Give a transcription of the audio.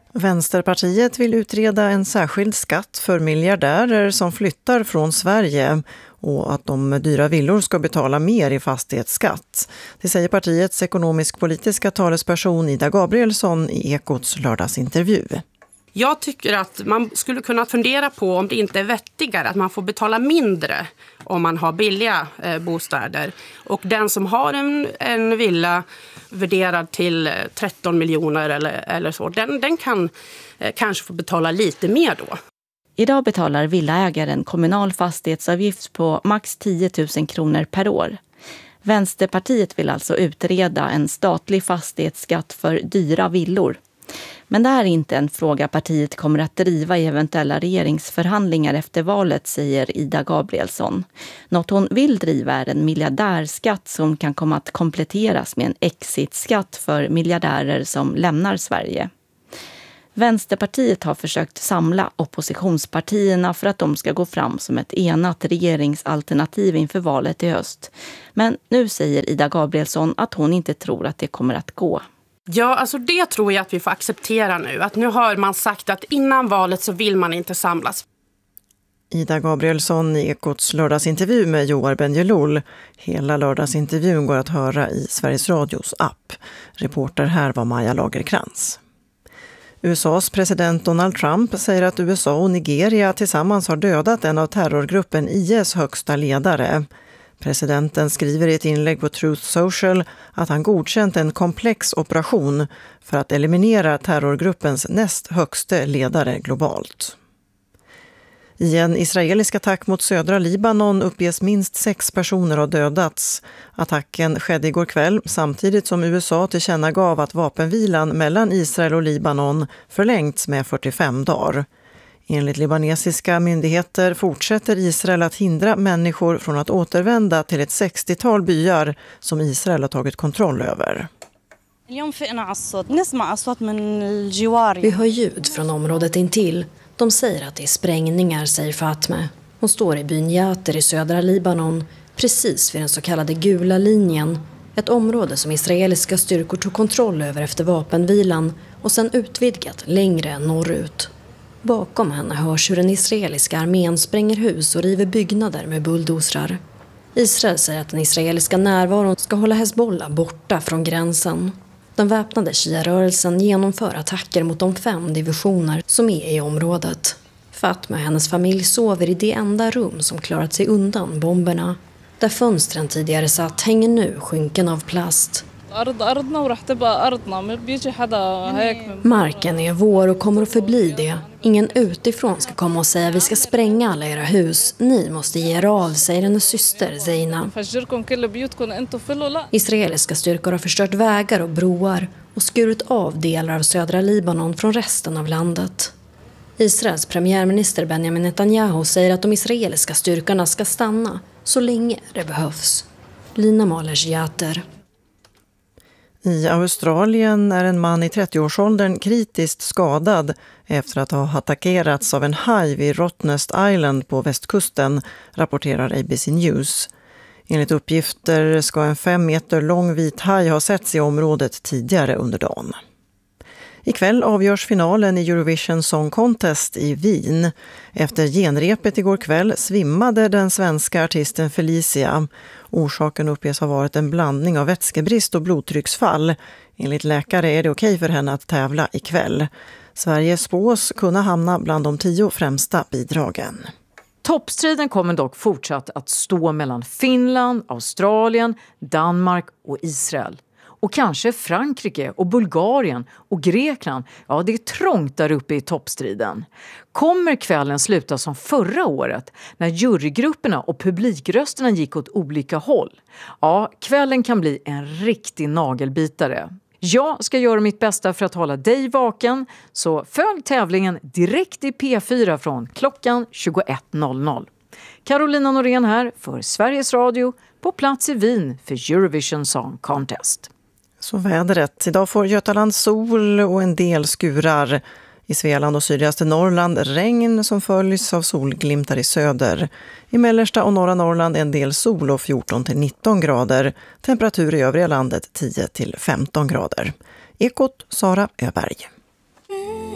Vänsterpartiet vill utreda en särskild skatt för miljardärer som flyttar från Sverige och att de dyra villor ska betala mer i fastighetsskatt. Det säger partiets ekonomisk-politiska talesperson Ida Gabrielsson i Ekots lördagsintervju. Jag tycker att man skulle kunna fundera på om det inte är vettigare att man får betala mindre om man har billiga bostäder. Och den som har en villa värderad till 13 miljoner eller så, den kan kanske få betala lite mer då. Idag betalar villaägaren kommunal fastighetsavgift på max 10 000 kronor per år. Vänsterpartiet vill alltså utreda en statlig fastighetsskatt för dyra villor. Men det här är inte en fråga partiet kommer att driva i eventuella regeringsförhandlingar efter valet, säger Ida Gabrielsson. Något hon vill driva är en miljardärskatt som kan komma att kompletteras med en exitskatt för miljardärer som lämnar Sverige. Vänsterpartiet har försökt samla oppositionspartierna för att de ska gå fram som ett enat regeringsalternativ inför valet i höst. Men nu säger Ida Gabrielsson att hon inte tror att det kommer att gå. Ja, alltså det tror jag att vi får acceptera nu. Att nu har man sagt att innan valet så vill man inte samlas. Ida Gabrielsson i Ekots lördagsintervju med Joar Bendjelloul. Hela lördagsintervjun går att höra i Sveriges Radios app. Reporter här var Maja Lagerkrans. USAs president Donald Trump säger att USA och Nigeria tillsammans har dödat en av terrorgruppen IS högsta ledare. Presidenten skriver i ett inlägg på Truth Social att han godkänt en komplex operation för att eliminera terrorgruppens näst högste ledare globalt. I en israelisk attack mot södra Libanon uppges minst 6 personer har dödats. Attacken skedde igår kväll samtidigt som USA tillkännagav att vapenvilan mellan Israel och Libanon förlängts med 45 dagar. Enligt libanesiska myndigheter fortsätter Israel att hindra människor från att återvända till ett 60-tal byar som Israel har tagit kontroll över. Vi hör ljud från området intill. De säger att det är sprängningar, säger Fatme. Hon står i byn Yater i södra Libanon, precis vid den så kallade gula linjen. Ett område som israeliska styrkor tog kontroll över efter vapenvilan och sedan utvidgat längre norrut. Bakom henne hörs hur den israeliska armén spränger hus och river byggnader med bulldozrar. Israel säger att den israeliska närvaron ska hålla Hezbollah borta från gränsen. Den väpnade Shia-rörelsen genomför attacker mot de 5 divisioner som är i området. Fatma och hennes familj sover i det enda rum som klarat sig undan bomberna. Där fönstren tidigare satt hänger nu skynken av plast. Marken är vår och kommer att förbli det. Ingen utifrån ska komma och säga vi ska spränga alla era hus. Ni måste ge er av, säger hennes syster Zeina. Israeliska styrkor har förstört vägar och broar och skurit av delar av södra Libanon från resten av landet. Israels premiärminister Benjamin Netanyahu säger att de israeliska styrkorna ska stanna så länge det behövs. Lina Malers Yater. I Australien är en man i 30-årsåldern kritiskt skadad efter att ha attackerats av en haj vid Rottnest Island på västkusten, rapporterar ABC News. Enligt uppgifter ska en 5 meter lång vit haj ha setts i området tidigare under dagen. Ikväll avgörs finalen i Eurovision Song Contest i Wien. Efter genrepet igår kväll svimmade den svenska artisten Felicia. Orsaken uppges ha varit en blandning av vätskebrist och blodtrycksfall. Enligt läkare är det okej för henne att tävla ikväll. Sverige spås kunna hamna bland de 10 främsta bidragen. Toppstriden kommer dock fortsatt att stå mellan Finland, Australien, Danmark och Israel. Och kanske Frankrike och Bulgarien och Grekland. Ja, det är trångt där uppe i toppstriden. Kommer kvällen sluta som förra året när jurygrupperna och publikrösterna gick åt olika håll? Ja, kvällen kan bli en riktig nagelbitare. Jag ska göra mitt bästa för att hålla dig vaken, så följ tävlingen direkt i P4 från klockan 21.00. Carolina Norén här för Sveriges Radio på plats i Wien för Eurovision Song Contest. Så vädret. Idag får Götaland sol och en del skurar. I Svealand och sydligaste Norrland regn som följs av solglimtar i söder. I mellersta och norra Norrland en del sol och 14-19 grader. Temperatur i övriga landet 10-15 grader. Ekot Sara Öberg.